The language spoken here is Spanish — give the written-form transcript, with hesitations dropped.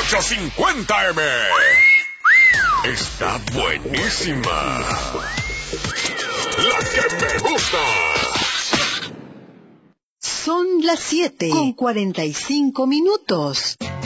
850M. Está buenísima. La que me gusta. Son las 7:45.